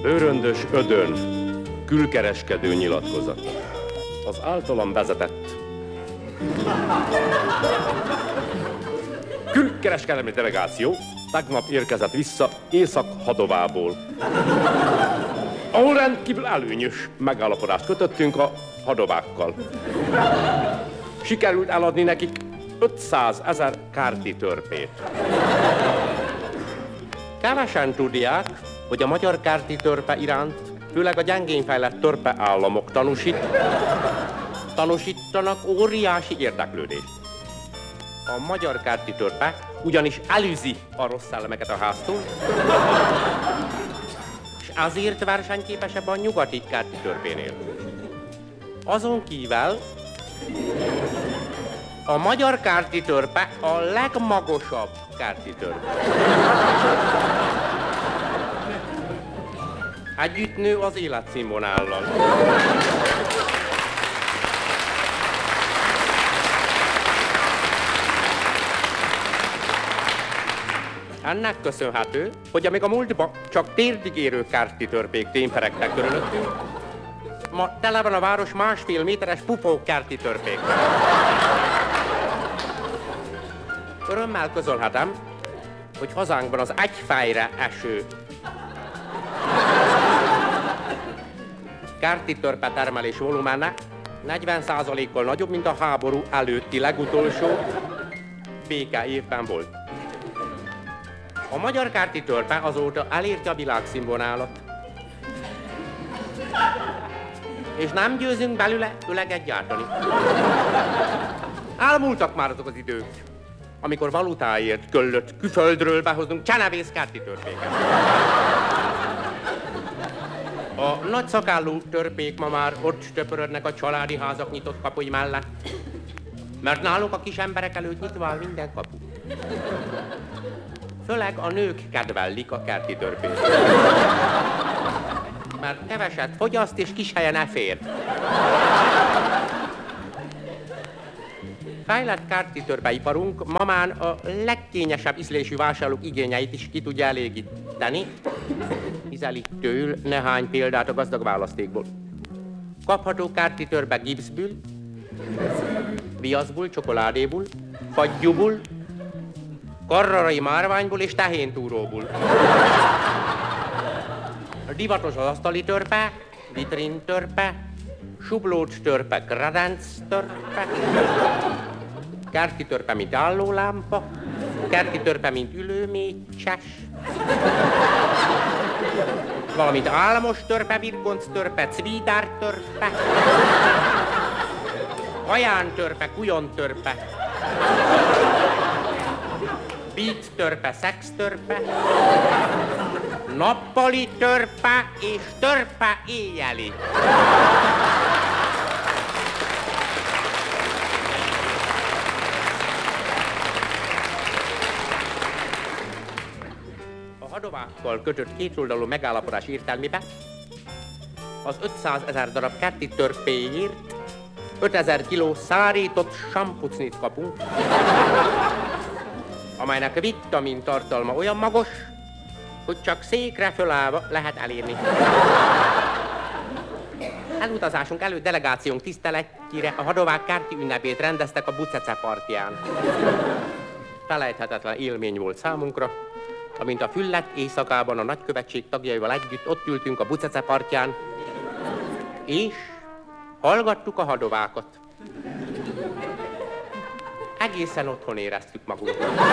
Bőröndös ödön, külkereskedő nyilatkozat. Az általam vezetett külkereskedelmi delegáció tegnap érkezett vissza Észak-Hadovából, ahol rendkívül előnyös megállapodást kötöttünk a hadovákkal. Sikerült eladni nekik 500 000 kárti törpét. Kevesen tudják, hogy a magyar kárti törpe iránt főleg a gyengén fejlett törpe államok tanúsítanak óriási érdeklődést. A magyar kárti törpe ugyanis elűzi a rossz szellemeket a háztól, és azért versenyképesebb a nyugati kárti törpénél. Azon kívül a magyar kárti törpe a legmagasabb kárti törpe. Együtt nő az életszínvonállal. Ennek köszönhető, hogy amíg a múltban csak térdig érő kárti törpék tényferegtek körülöttünk, ma tele van a város 1,5 méteres pupók kárti törpékkel. Örömmel közölhetem, hogy hazánkban az egy fejre eső kárti törpe termelés volumene 40%-kal nagyobb, mint a háború előtti legutolsó béke évben volt. A magyar kárti törpe azóta elérte a világszínvonalat, és nem győzünk belőle öleget gyártani. Elmúltak már azok az idők, amikor valutáért köllött külföldről behoznunk csenevész kárti törpéket. A nagyszakállú törpék ma már ott töpörödnek a családi házak nyitott kapuj mellett, mert náluk a kis emberek előtt nyitva áll minden kapu. Főleg a nők kedvellik a kárti törpét, mert keveset fogyaszt és kis helyen elfér. Fejlett kárti törpeiparunk ma már a legkényesebb ízlésű vásárlók igényeit is ki tudja elégíteni, hiszen itt től néhány példát a gazdag választékból. Kapható kárti törpe gipszből, viaszból, csokoládéból, fagyúból, karrarai márványból és tehéntúróból. Divatos az asztali törpe, vitrin törpe, sublót törpe, kredenc törpe, kárti törpe, mint állólámpa, kárti törpe, mint ülőmécses, valamint álmos törpe, virgonc törpe, cvídár törpe, haján törpe, kujon törpe, beat törpe, szex törpe, nappali törpe és törpe éjjeli. A hadovákkal kötött kétoldalú megállapodás értelmében az 500 000 darab kárti törpéért 5000 kiló szárított sampucnit kapunk, amelynek vitamin tartalma olyan magas, hogy csak székre fölállva lehet elérni. Elutazásunk előtt delegációnk tiszteletjére a hadovák kárti ünnepét rendeztek a Bucece partján. Felejthetetlen élmény volt számunkra, amint a füllett éjszakában a nagykövetség tagjaival együtt ott ültünk a Bucece partján, és hallgattuk a hadovákat. Egészen otthon éreztük magunkat.